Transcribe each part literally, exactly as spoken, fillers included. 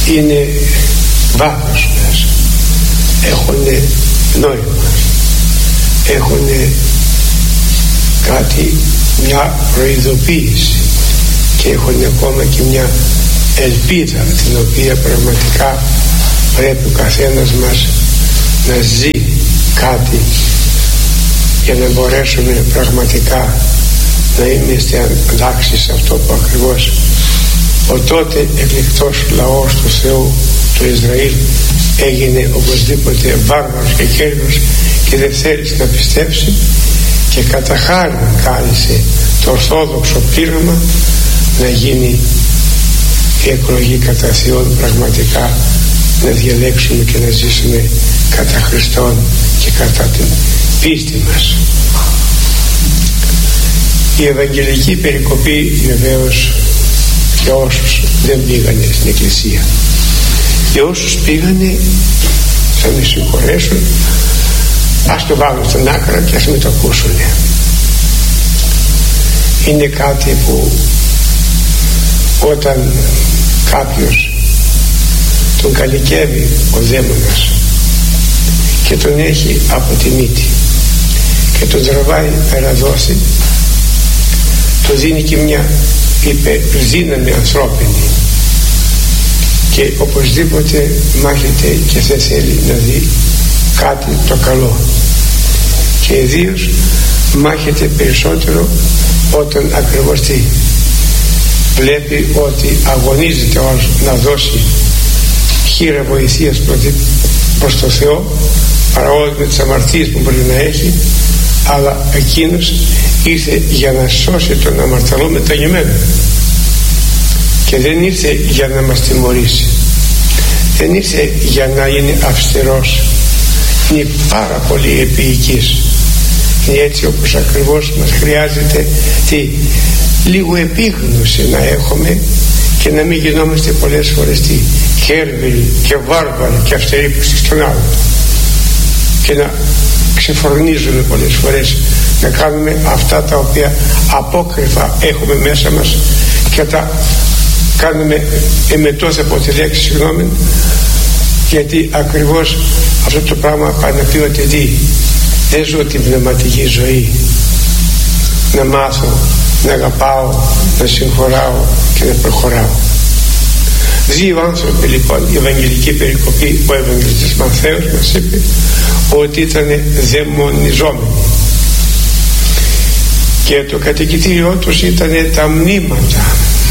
είναι βάθος μέσα, έχουν νόημα, έχουν κάτι, μια προειδοποίηση και έχουν ακόμα και μια ελπίδα την οποία πραγματικά πρέπει ο καθένας μας να ζει κάτι για να μπορέσουμε πραγματικά να είμαστε αντάξει σε αυτό που ακριβώς ο τότε εκλεκτός λαός του Θεού, του Ισραήλ, έγινε οπωσδήποτε βάρβαρος και κέρδος και δεν θέλησε να πιστέψει και κατά χάρη κάλεσε το ορθόδοξο πλήρωμα να γίνει η εκλογή κατά Θεόν, πραγματικά να διαλέξουμε και να ζήσουμε κατά Χριστόν και κατά την πίστη μας. Η Ευαγγελική περικοπή βεβαίως για όσους δεν πήγανε στην Εκκλησία, και όσους πήγανε θα με συγχωρέσουν, ας το βάλουν στην άκρα και ας μην το ακούσουν. Είναι κάτι που όταν κάποιος τον καλικεύει ο δαίμονας και τον έχει από τη μύτη και τον τραβάει περαδόση, του δίνει και μια υπερδύναμη ανθρώπινη και οπωσδήποτε μάχεται και δεν θέλει να δει κάτι το καλό, και ιδίως μάχεται περισσότερο όταν ακριβώς τι βλέπει ότι αγωνίζεται να δώσει χείρα βοηθείας προς το Θεό παρόλο με τις αμαρτίες που μπορεί να έχει, αλλά εκείνος ήρθε για να σώσει τον αμαρτωλό μετανιωμένο και δεν ήρθε για να μας τιμωρήσει, δεν ήρθε για να είναι αυστηρός, είναι πάρα πολύ επίοικης, είναι έτσι όπως ακριβώς μας χρειάζεται τι, λίγο επίγνωση να έχουμε και να μην γινόμαστε πολλές φορές τι, κέρβελοι και βάρβαροι και αυστηροί στον άλλο και να ξεφορνίζουμε πολλές φορές, να κάνουμε αυτά τα οποία απόκρυφα έχουμε μέσα μας και τα κάνουμε εμετός από τη λέξη συγγνώμη, γιατί ακριβώς αυτό το πράγμα πάει να πει ότι τι, δεν ζω την πνευματική ζωή, να μάθω, να αγαπάω, να συγχωράω και να προχωράω. Δύο άνθρωποι λοιπόν, η Ευαγγελική περικοπή, ο Ευαγγελιστής Μαθαίος μας είπε ότι ήταν δαιμονιζόμενοι και το κατοικητήριό τους ήταν τα μνήματα.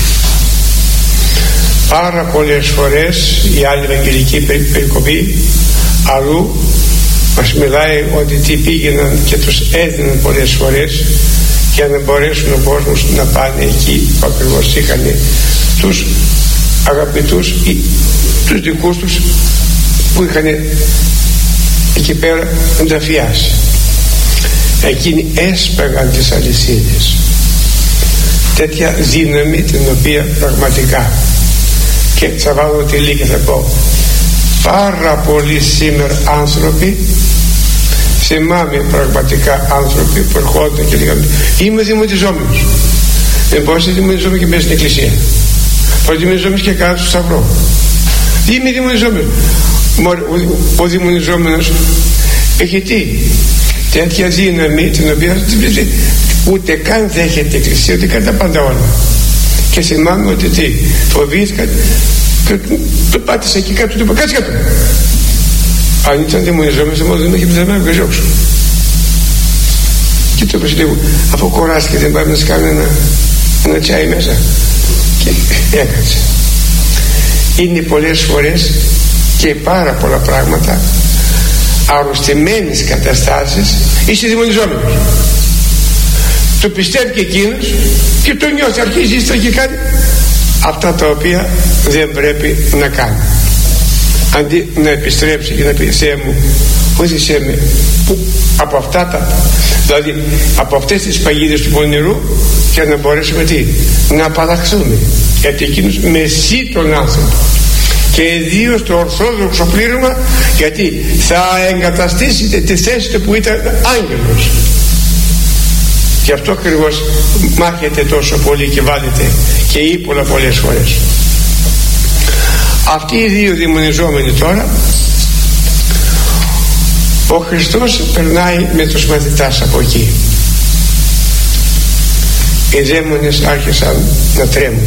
Πάρα πολλές φορές η άλλη Ευαγγελική περικοπή αλλού μας μιλάει ότι τι πήγαιναν και τους έδιναν πολλές φορές για να μπορέσουν ο κόσμος να πάνε εκεί που ακριβώς είχαν τους αγαπητούς ή τους δικούς τους που είχαν εκεί πέρα ενταφιάσει. Εκείνοι έσπαγαν τις αλυσίδες, τέτοια δύναμη την οποία πραγματικά, και θα βάλω τελεία και θα πω, πάρα πολλοί σήμερα άνθρωποι, θυμάμαι πραγματικά άνθρωποι που ερχόνταν και λέγανε είμαι δημοτιζόμενος, δεν μπορώ να δημοτιζόμενο και μέσα στην εκκλησία, προτιμιζόμενος και κάτω στο σταυρό, είμαι δημοτιζόμενος. Ο, ο δημοτιζόμενος έχει τι, τέτοια δύναμη την οποία ούτε καν δέχεται εκκλησία, ούτε καν τα πάντα όλα. Και θυμάμαι ότι τι, φοβήθηκα και το πάτησα εκεί κάτω, του είπα κάτσε κάτω. Αν ήταν δαιμονιζόμενος δεν με είχε ψημένο και ζώξω. Και το είπα λίγο, αφού κοράστηκε δεν πάμε να σκάμε ένα, ένα τσάι μέσα, και έκατσε. Είναι πολλές φορές και πάρα πολλά πράγματα αρρωστημένες καταστάσεις, είσαι δαιμονιζόμενος, το πιστεύει και εκείνος και το νιώθει, αρχίζει ύστερα και κάνει αυτά τα οποία δεν πρέπει να κάνει, αντί να επιστρέψει και να πει Θεέ μου βοήθησέ με που, από αυτά τα, δηλαδή από αυτές τις παγίδες του πονηρού, και να μπορέσουμε τι, να απαλλαχθούμε, γιατί εκείνος μεσεί τον άνθρωπο και ιδίως το ορθόδοξο πλήρωμα, γιατί θα εγκαταστήσετε τη θέση του που ήταν άγγελος. Γι' αυτό ακριβώς μάχεται τόσο πολύ και βάλετε και ύπουλα πολλές φορές. Αυτοί οι δύο δαιμονιζόμενοι τώρα, ο Χριστός περνάει με τους μαθητάς από εκεί. Οι δαίμονες άρχισαν να τρέμουν.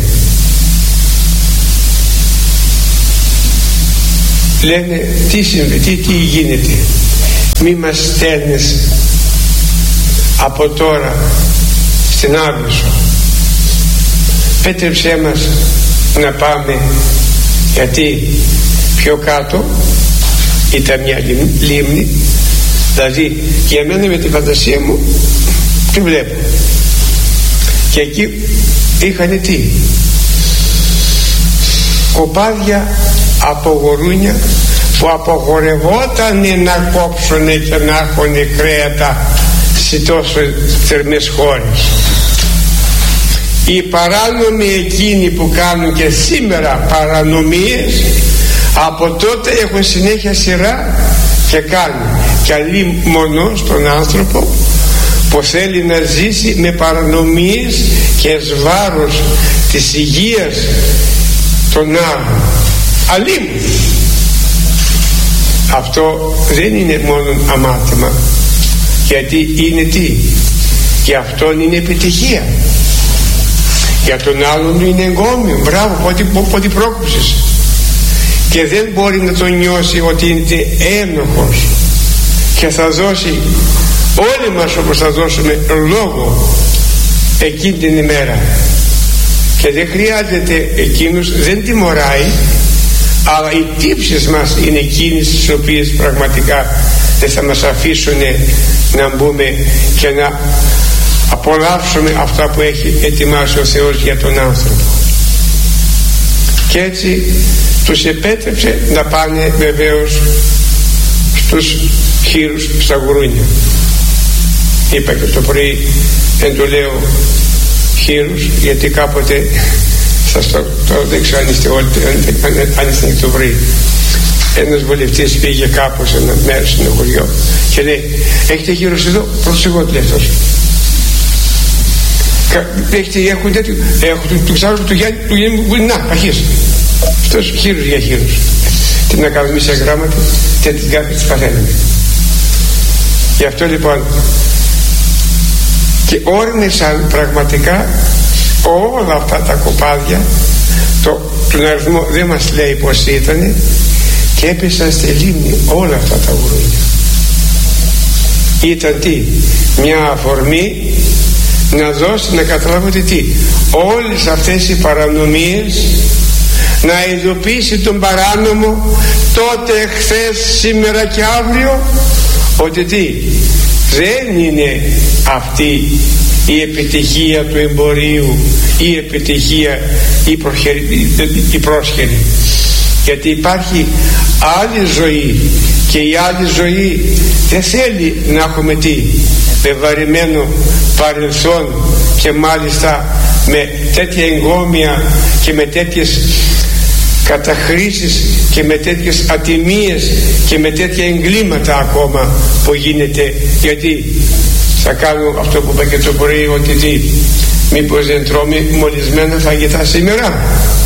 Λένε, τι συμβεί, τι, τι γίνεται, μη μας στέλνεις από τώρα στην Άβυσσο, πέτρεψέ μας να πάμε, γιατί πιο κάτω ήταν μια λίμνη, δηλαδή για μένα με τη φαντασία μου τη βλέπω, και εκεί είχαν τι, κοπάδια από γορούνια που απογορευόταν να κόψουνε και να έχουνε κρέατα σε τόσο θερμές χώρες. Οι παράνομοι εκείνοι που κάνουν και σήμερα παρανομίες, από τότε έχουν συνέχεια σειρά και κάνουν, και αλλή μόνο στον άνθρωπο που θέλει να ζήσει με παρανομίες και εις βάρος της υγείας των άλλων. Αλλήμου. Αυτό δεν είναι μόνο αμάρτημα, γιατί είναι τι, για αυτόν είναι επιτυχία, για τον άλλον είναι εγκόμιο. Μπράβο, πότε, πότε πρόκοψες, και δεν μπορεί να τον νιώσει ότι είναι ένοχος και θα δώσει όλοι μας, όπως θα δώσουμε λόγο εκείνη την ημέρα, και δεν χρειάζεται, εκείνους δεν τιμωράει, αλλά οι τύψεις μας είναι εκείνες τις οποίες πραγματικά δεν θα μας αφήσουν να μπούμε και να απολαύσουμε αυτά που έχει ετοιμάσει ο Θεός για τον άνθρωπο. Και έτσι τους επέτρεψε να πάνε βεβαίως στους χείρους, στα γουρούνια. Είπα και το πρωί, δεν το λέω χείρους, γιατί κάποτε σας το, το δεν ξέρω αν είστε όλοι, αν είστε το βρει. Ένας βουλευτής πήγε κάπου σε ένα μέρος στο χωριό και λέει, έχετε χείρους εδώ? Πρώτος εγώ, του λέει αυτός. Έχετε, έχουν τέτοιο, έχω του ξάρου του Γιάννη, του Γιάννη, να, αρχίσει. Αυτός χείρους για χείρους. Τι να κάνουμε εμείς σε γράμματα, τέτοιες γάμπες τις παθαίνουμε. Γι' αυτό λοιπόν, και όρνησαν πραγματικά όλα αυτά τα κοπάδια, το, τον αριθμό δεν μας λέει πως ήτανε, και έπεσαν στη λίμνη όλα αυτά τα γουρούνια. Ήταν τι, μια αφορμή να δώσει να καταλάβετε τι, όλες αυτές οι παρανομίες, να ειδοποιήσει τον παράνομο τότε, χθες, σήμερα και αύριο, ότι τι, δεν είναι αυτή η επιτυχία του εμπορίου, η επιτυχία η, προχερη, η πρόσχερη, γιατί υπάρχει άλλη ζωή, και η άλλη ζωή δεν θέλει να έχουμε τι, με βαρημένο παρελθόν, και μάλιστα με τέτοια εγκόμια και με τέτοιες καταχρήσεις και με τέτοιες ατιμίες και με τέτοια εγκλήματα ακόμα που γίνεται. Γιατί θα κάνω αυτό που είπα και το πρωί, ότι τι, μήπως δεν τρώμε μολυσμένα φαγητά σήμερα?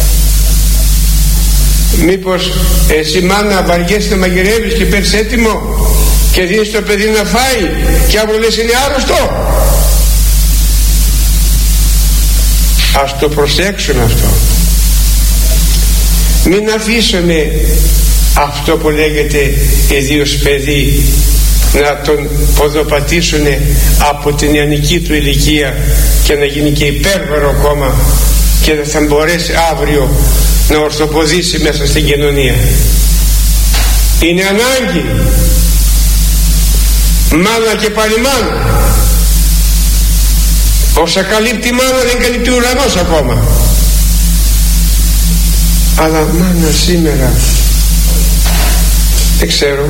Μήπως εσύ μάνα βαριέσαι να μαγειρεύεις και παίρνεις έτοιμο και δίνεις το παιδί να φάει και αύριο λες είναι άρρωστο? Ας το προσέξουμε αυτό. Μην αφήσουμε αυτό που λέγεται ιδίως παιδί να τον ποδοπατήσουν από την νεανική του ηλικία και να γίνει και υπέρβαρο ακόμα, και δεν θα μπορέσει αύριο να ορθοποδήσει μέσα στην κοινωνία. Είναι ανάγκη μάνα και πάλι μάνα. Όσα καλύπτει μάνα δεν καλύπτει ουρανός ακόμα. Αλλά μάνα σήμερα δεν ξέρω,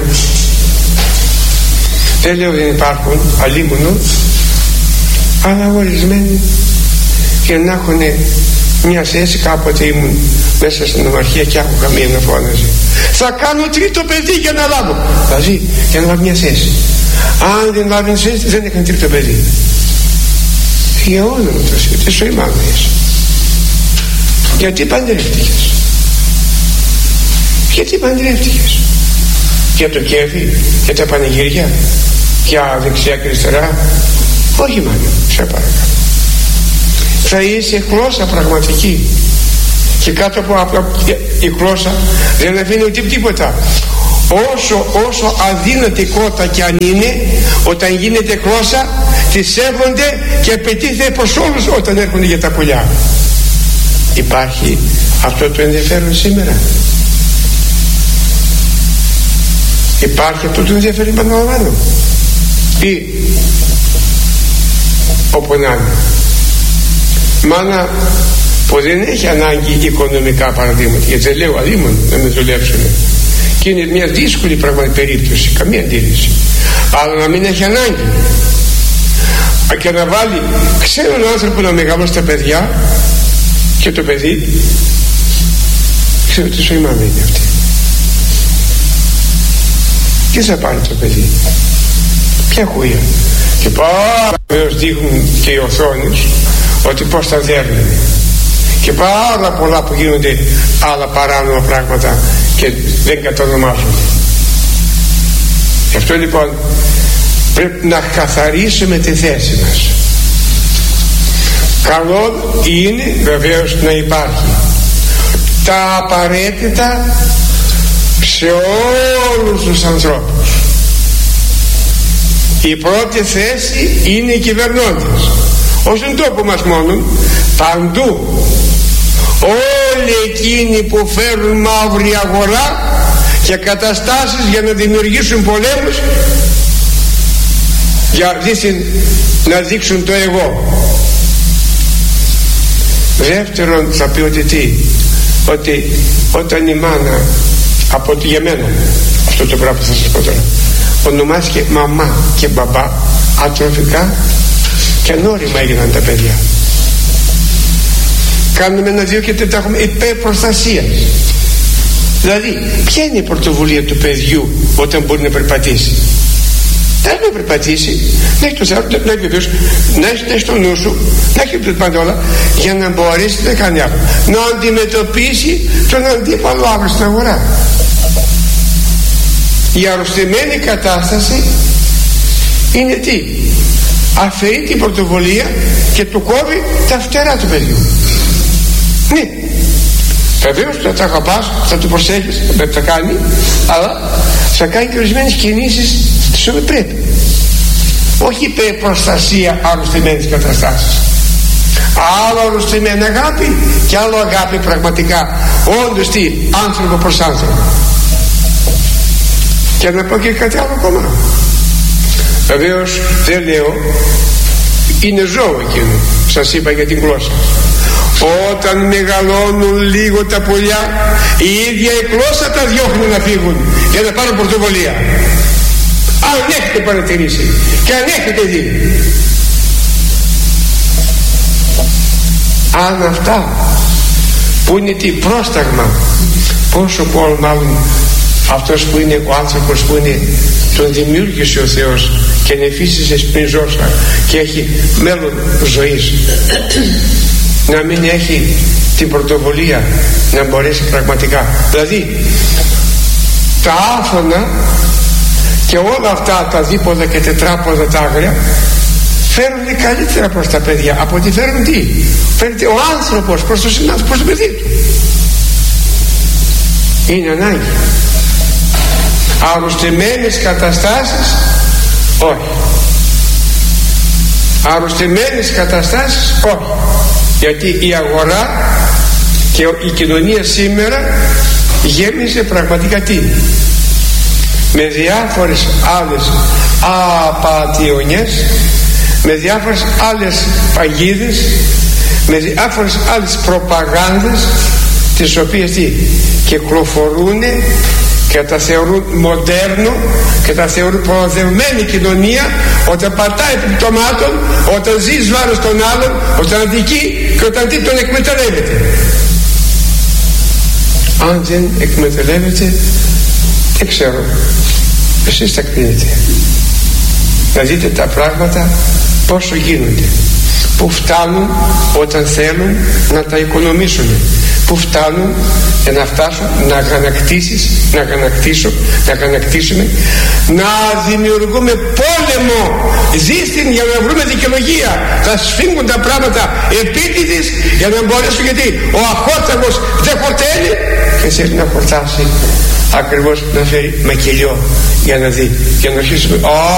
δεν λέω δεν υπάρχουν, αλλήμωνο, αλλά ορισμένοι για να έχουν μια θέση. Κάποτε ήμουν μέσα στην ομαρχία και άκουγα μία να φώναζε, θα κάνω τρίτο παιδί για να λάβω, δηλαδή για να λάβω μια θέση. Αν δεν λάβει μια θέση δεν έκανε τρίτο παιδί. Για όνομα του Θεού, τι ζωή μάγνες, γιατί παντρεύτηκες? Γιατί παντρεύτηκες? Για το κέφι, για τα πανηγύρια, για δεξιά και αριστερά? Όχι μάνα, σε παρακαλώ. Θα είσαι γλώσσα πραγματική, και κάτω από η γλώσσα δεν αφήνει ούτε τίποτα. Όσο, όσο αδύνατη κότα κι αν είναι, όταν γίνεται γλώσσα τη σέβονται και απαιτείται προς όλους όταν έρχονται για τα πουλιά. Υπάρχει αυτό το ενδιαφέρον σήμερα? Υπάρχει αυτό το ενδιαφέρον, επαναλαμβάνω? Ή όπου να είναι, μάνα που δεν έχει ανάγκη οικονομικά παραδείγματα, γιατί δεν λέω αδείμον να με δουλέψουν, και είναι μια δύσκολη πραγματική περίπτωση, καμία αντίρρηση, αλλά να μην έχει ανάγκη και να βάλει ξένον άνθρωπο να μεγαλώσει τα παιδιά, και το παιδί ξέρω τι ζωή μάνα είναι αυτή. Τι θα πάρει το παιδί? Ποια χούια? Και πάρα δείχνουν και οι οθόνες ότι πως τα δέρνουν, και πάρα πολλά που γίνονται άλλα παράνομα πράγματα και δεν κατονομάζονται. Γι' αυτό λοιπόν πρέπει να καθαρίσουμε τη θέση μας. Καλό είναι βεβαίως να υπάρχει τα απαραίτητα σε όλους τους ανθρώπους. Η πρώτη θέση είναι οι κυβερνώντες, όχι στον τόπο μας μόνο, παντού. Όλοι εκείνοι που φέρουν μαύρη αγορά και καταστάσεις για να δημιουργήσουν πολέμους, για δίθεν να δείξουν το εγώ. Δεύτερον, θα πει ότι τι? Ότι όταν η μάνα, από το για μένα αυτό το πράγμα που θα σας πω τώρα, ονομάστηκε μαμά και μπαμπά, ατροφικά και ανώρημα έγιναν τα παιδιά. Κάνουμε ένα δύο και τα έχουμε υπέρ προστασίας. Δηλαδή ποια είναι η πρωτοβουλία του παιδιού όταν μπορεί να περπατήσει? Δεν να περπατήσει, να έχει το θάρρος, να έχει βεβαίως, να έχει, να έχει το νου σου, να έχει το πάντα όλα, για να μπορέσει να κάνει άλλο, να αντιμετωπίσει τον αντίπαλο αύριο στην αγορά. Η αρρωστημένη κατάσταση είναι τι? Αφαιρεί την πρωτοβουλία και του κόβει τα φτερά του παιδιού. Ναι, βεβαίως θα τα αγαπάς, θα το προσέχεις, θα τα κάνει, αλλά θα κάνει και ορισμένες κινήσεις τις οποίες πρέπει. Όχι υπέρ προστασία αρρωστημένης καταστάσεως. Άλλο αρρωστημένη αγάπη και άλλο αγάπη πραγματικά, όντως τι, άνθρωπο προς άνθρωπο. Και να πω και κάτι άλλο ακόμα. Βεβαίως δεν λέω, είναι ζώο εκείνο, σας είπα για την γλώσσα. Όταν μεγαλώνουν λίγο τα πουλιά, η ίδια η γλώσσα τα διώχνουν να φύγουν για να πάρουν πρωτοβουλία. Αν έχετε παρατηρήσει και αν έχετε δει, αν αυτά που είναι τι πρόσταγμα, πόσο πολύ μάλλον αυτός που είναι ο άνθρωπος που είναι, τον δημιούργησε ο Θεός και νεφίσισε στην ζώσα και έχει μέλλον ζωής, να μην έχει την πρωτοβουλία να μπορέσει πραγματικά. Δηλαδή τα άφωνα και όλα αυτά τα δίποδα και τετράποδα τα άγρια φέρνουν καλύτερα προς τα παιδιά από ότι φέρνουν τι? Φέρνει ο άνθρωπος προς το συνάδελφο, προς το παιδί του. Είναι ανάγκη. Αρρωστημένες καταστάσεις όχι. Αρρωστημένες καταστάσεις όχι. Γιατί η αγορά και η κοινωνία σήμερα γέμισε πραγματικά τι? Με διάφορες άλλες απατιονιές, με διάφορες άλλες παγίδες, με διάφορες άλλες προπαγάνδες, τις οποίες τι? Κυκλοφορούν και τα θεωρούν μοντέρνο και τα θεωρούν προοδευμένη κοινωνία, όταν πατάει επιπτωμάτων, όταν ζει εις βάρος των άλλων, όταν αδικεί και όταν τι τον εκμεταλλεύεται. Αν δεν εκμεταλλεύεται, δεν ξέρω, εσείς τα κρίνετε. Να δείτε τα πράγματα πόσο γίνονται, που φτάνουν όταν θέλουν να τα οικονομήσουν, που που φτάνουν για να φτάσουν να αγανακτήσεις, να αγανακτήσω, να αγανακτήσουμε, να δημιουργούμε πόλεμο ζήστην για να βρούμε δικαιολογία, θα σφίγγουν τα πράγματα επίτηδες για να μπορέσουν, γιατί ο αχόρταγος δεν χορταίνει και θέλει να χορτάσει ακριβώς, να φέρει μακελιό για να δει, για να αρχίσουμε